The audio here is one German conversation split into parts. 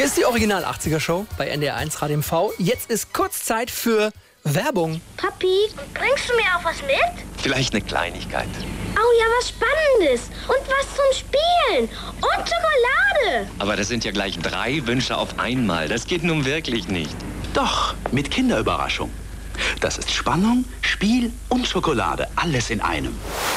Hier ist die Original 80er Show bei NDR 1 Radio MV. Jetzt ist kurz Zeit für Werbung. Papi, bringst du mir auch was mit? Vielleicht eine Kleinigkeit. Oh ja, was Spannendes. Und was zum Spielen. Und Schokolade. Aber das sind ja gleich 3 Wünsche auf einmal. Das geht nun wirklich nicht. Doch, mit Kinderüberraschung. Das ist Spannung, Spiel und Schokolade. Alles in einem.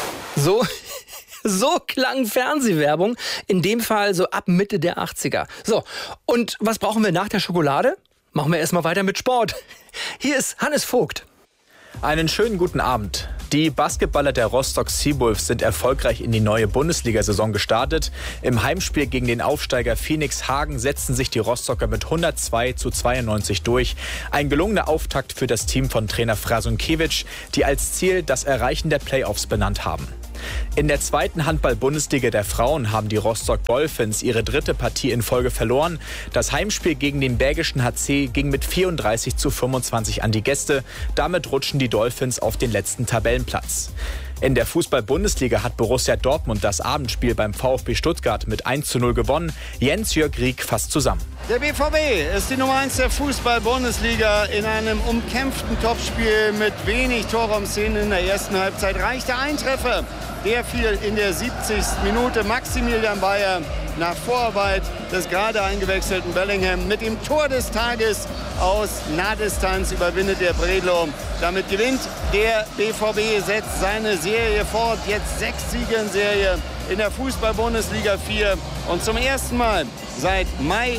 So klang Fernsehwerbung, in dem Fall so ab Mitte der 80er. So, und was brauchen wir nach der Schokolade? Machen wir erstmal weiter mit Sport. Hier ist Hannes Vogt. Einen schönen guten Abend. Die Basketballer der Rostock Seawolves sind erfolgreich in die neue Bundesliga-Saison gestartet. Im Heimspiel gegen den Aufsteiger Phoenix Hagen setzten sich die Rostocker mit 102:92 durch. Ein gelungener Auftakt für das Team von Trainer Frasunkiewicz, die als Ziel das Erreichen der Playoffs benannt haben. In der zweiten Handball-Bundesliga der Frauen haben die Rostock Dolphins ihre 3. Partie in Folge verloren. Das Heimspiel gegen den Bergischen HC ging mit 34:25 an die Gäste. Damit rutschen die Dolphins auf den letzten Tabellenplatz. In der Fußball-Bundesliga hat Borussia Dortmund das Abendspiel beim VfB Stuttgart mit 1:0 gewonnen. Jens-Jörg Rieck fasst zusammen. Der BVB ist die Nummer 1 der Fußball-Bundesliga. In einem umkämpften Topspiel mit wenig Torraumszenen in der ersten Halbzeit reichte ein Treffer. Der fiel in der 70. Minute. Maximilian Bayer nach Vorarbeit des gerade eingewechselten Bellingham mit dem Tor des Tages aus Nahdistanz überwindet der Bredlo. Damit gewinnt der BVB, setzt seine Serie fort. Jetzt 6 Siege in Serie in der Fußball-Bundesliga 4. Und zum ersten Mal seit Mai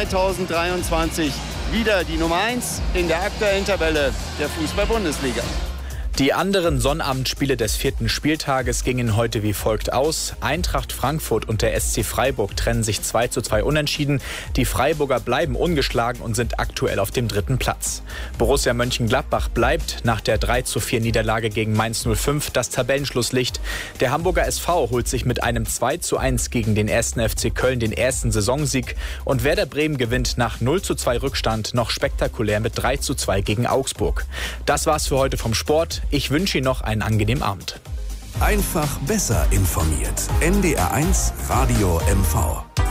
2023 wieder die Nummer 1 in der aktuellen Tabelle der Fußball-Bundesliga. Die anderen Sonnabendspiele des 4. Spieltages gingen heute wie folgt aus. Eintracht Frankfurt und der SC Freiburg trennen sich 2:2 unentschieden. Die Freiburger bleiben ungeschlagen und sind aktuell auf dem 3. Platz. Borussia Mönchengladbach bleibt nach der 3:4 Niederlage gegen Mainz 05 das Tabellenschlusslicht. Der Hamburger SV holt sich mit einem 2:1 gegen den 1. FC Köln den ersten Saisonsieg. Und Werder Bremen gewinnt nach 0:2 Rückstand noch spektakulär mit 3:2 gegen Augsburg. Das war's für heute vom Sport. Ich wünsche Ihnen noch einen angenehmen Abend. Einfach besser informiert. NDR 1 Radio MV.